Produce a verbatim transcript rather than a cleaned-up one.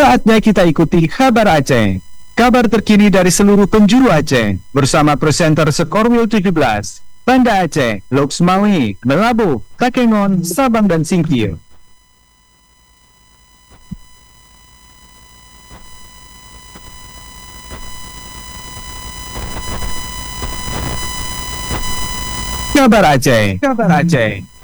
Saatnya kita ikuti kabar Aceh. Kabar terkini dari seluruh penjuru Aceh bersama presenter Skorwil tujuh belas, Banda Aceh, Loksmawi, Melabu, Takengon, Sabang dan Singkil. Kabar Aceh, kabar Aceh.